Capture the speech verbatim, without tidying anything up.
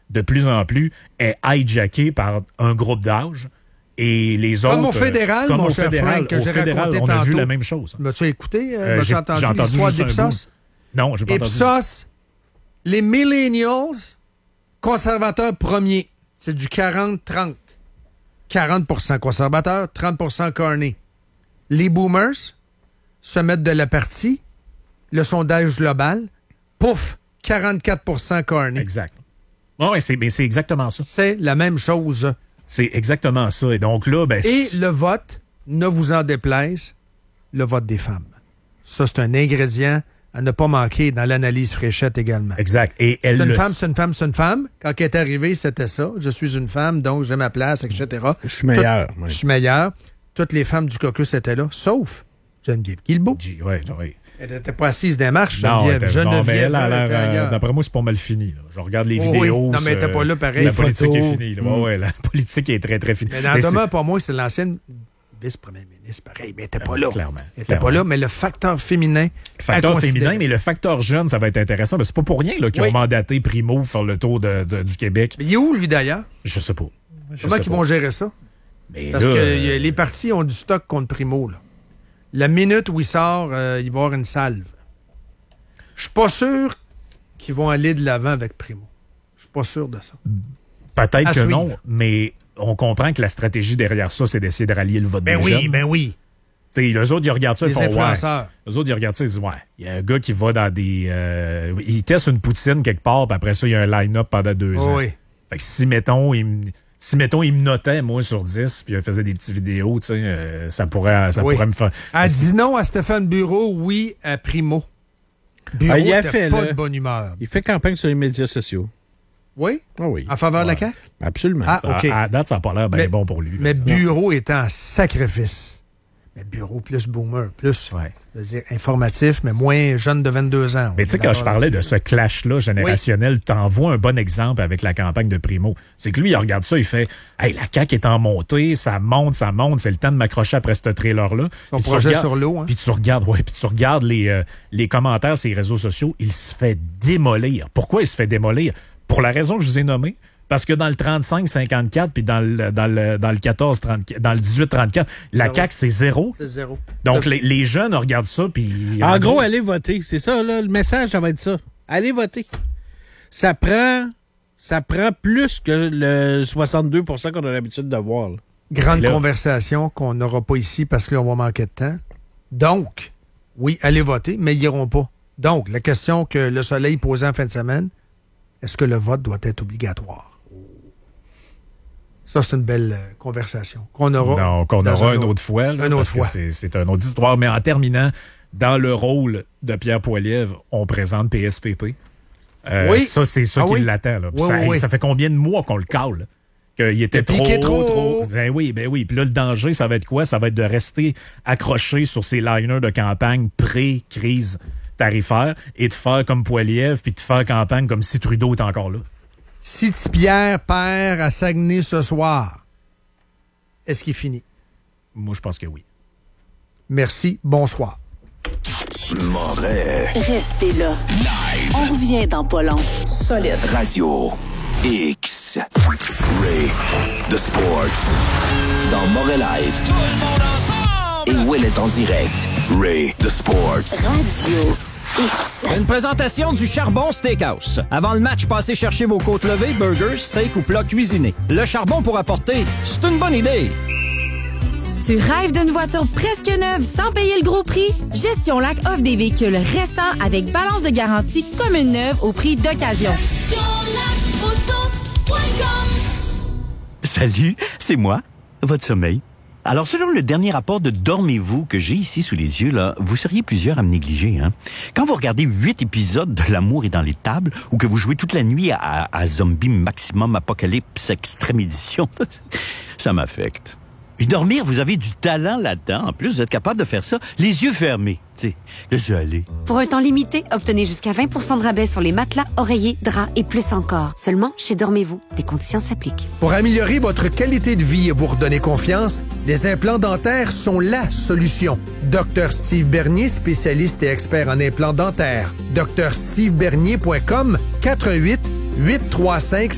de plus en plus, est hijacké par un groupe d'âge. Et les comme autres... Au fédéral, comme mon au cher fédéral, Frank, que au j'ai fédéral, raconté on tantôt. a vu la même chose. M'as-tu écouté? Euh, M'as-tu j'ai, entendu, j'ai entendu l'histoire juste un d'Ipsos? bout. Non, j'ai pas entendu. Ipsos, les millennials, conservateurs premiers, c'est du quarante trente. quarante pour cent conservateurs, trente pour cent carnés. Les boomers se mettent de la partie. Le sondage global, pouf, quarante-quatre pour cent carnés. Exact. Oui, c'est, mais c'est exactement ça. C'est la même chose. C'est exactement ça. Et donc là, ben... Et le vote, ne vous en déplaise, le vote des femmes. Ça, c'est un ingrédient à ne pas manquer dans l'analyse Fréchette également. Exact. Et elle c'est une le... femme, c'est une femme, c'est une femme. Quand elle est arrivée, c'était ça. Je suis une femme, donc j'ai ma place, et cetera. Je suis meilleur. Tout, oui. Je suis meilleur. Toutes les femmes du caucus étaient là, sauf Geneviève Guilbeault. Oui, oui. Elle n'était pas assise dans les marches, Non, Geneviève. était, non, mais elle, Geneviève, elle a l'air, elle, euh, d'après moi, c'est pas mal fini. Là. Je regarde les oh, vidéos. Oui. Non, mais elle n'était pas là pareil. La politique photo. est finie. Là. Mm. Ouais, la politique est très, très finie. Mais dans le demeure, pour moi, c'est l'ancienne vice-première ministre, pareil. Mais elle n'était pas là. Clairement. Elle n'était pas là, mais le facteur féminin. Le facteur féminin, mais le facteur jeune, ça va être intéressant. Mais c'est pas pour rien là, qu'ils oui. ont mandaté Primo pour faire le tour de, de, du Québec. Mais il est où, lui, d'ailleurs? Je sais pas. Je Comment sais ils pas. vont gérer ça? Mais Parce là, que euh... les partis ont du stock contre Primo, là. La minute où il sort, euh, il va y avoir une salve. Je suis pas sûr qu'ils vont aller de l'avant avec Primo. Je suis pas sûr de ça. Peut-être à que suivre. non, mais on comprend que la stratégie derrière ça, c'est d'essayer de rallier le vote ben des oui, jeunes. Ben oui, ben oui. Les autres, ils regardent ça, ils les font influenceurs. ouais. Les autres, ils regardent ça, ils disent ouais. Il y a un gars qui va dans des... Euh, il teste une poutine quelque part, puis après ça, il y a un line-up pendant deux oh ans. Oui. Fait que si, mettons, il me... Si, mettons, il me notait, moi, sur dix, puis il faisait des petites vidéos, tu sais, euh, ça, pourrait, ça oui. pourrait me faire... Elle dit non à Stéphane Bureau, oui à Primo. Bureau, ah, il a fait, fait, pas là. de bonne humeur. Il fait campagne sur les médias sociaux. Oui? Ah oui. En faveur ouais. de la C A Q? Absolument. Ah, ça, OK. À date, ça n'a pas l'air bien mais, bon pour lui. Mais là, Bureau est en sacrifice. Mais Bureau plus boomer, plus ouais. je veux dire, informatif, mais moins jeune de vingt-deux ans. Mais tu sais, quand je parlais de ce clash-là générationnel, oui. t'en vois un bon exemple avec la campagne de Primo. C'est que lui, il regarde ça, il fait « Hey, la C A Q est en montée, ça monte, ça monte, c'est le temps de m'accrocher après ce trailer-là. » Son projet regardes, sur l'eau. Hein? Puis tu regardes, ouais, puis tu regardes les, euh, les commentaires sur les réseaux sociaux, il se fait démolir. Pourquoi il se fait démolir? Pour la raison que je vous ai nommée. Parce que dans le trente-cinq cinquante-quatre puis dans le, dans le, dans le quatorze trente-quatre, dans le dix-huit trente-quatre, la zéro. C A Q, c'est zéro. C'est zéro. Donc, les, les jeunes regardent ça, puis... En, en gros, gros, allez voter. C'est ça, là. Le message, ça va être ça. Allez voter. Ça prend, ça prend plus que le soixante-deux pour cent qu'on a l'habitude de voir. Là. Grande là, conversation qu'on n'aura pas ici parce qu'on va manquer de temps. Donc, oui, allez voter, mais ils n'iront pas. Donc, la question que le Soleil posait en fin de semaine, est-ce que le vote doit être obligatoire? Ça, c'est une belle euh, conversation qu'on aura. Non, qu'on aura une autre fois. Là, une autre parce fois. Que c'est, c'est une autre histoire. Mais en terminant, dans le rôle de Pierre Poilievre, on présente P S P P. Euh, oui. Ça, c'est ça ah, qui oui. l'attend. Là. Oui, ça, oui, hey, oui. ça fait combien de mois qu'on le cale? Qu'il était trop, trop, trop. Ben oui, ben oui. Puis là, le danger, ça va être quoi? Ça va être de rester accroché sur ces liners de campagne pré-crise tarifaire et de faire comme Poilievre puis de faire campagne comme si Trudeau était encore là. Si Pierre perd à Saguenay ce soir, est-ce qu'il finit? Moi, je pense que oui. Merci. Bonsoir. Moret. Restez là. Live. On revient dans pas long. Solide. Radio X. Ray. The Sports. Dans Moret Live. Et Will est en direct. Ray. The Sports. Radio X. Une présentation du Charbon Steakhouse. Avant le match, passez chercher vos côtes levées, burgers, steak ou plats cuisinés. Le charbon pour apporter, c'est une bonne idée. Tu rêves d'une voiture presque neuve sans payer le gros prix? Gestion Lac offre des véhicules récents avec balance de garantie comme une neuve au prix d'occasion. Salut, c'est moi, votre sommeil. Alors, selon le dernier rapport de Dormez-vous que j'ai ici sous les yeux, là, vous seriez plusieurs à me négliger. Hein? Quand vous regardez huit épisodes de L'amour est dans les tables ou que vous jouez toute la nuit à, à Zombie Maximum Apocalypse Extrême Édition, ça m'affecte. Et dormir, vous avez du talent là-dedans. En plus, vous êtes capable de faire ça les yeux fermés. Tu sais, laissez aller. Pour un temps limité, obtenez jusqu'à vingt pour cent de rabais sur les matelas, oreillers, draps et plus encore. Seulement chez Dormez-vous. Des conditions s'appliquent. Pour améliorer votre qualité de vie et vous redonner confiance, les implants dentaires sont la solution. docteur Steve Bernier, spécialiste et expert en implants dentaires. docteur steve bernier point com, quatre un huit, huit trois cinq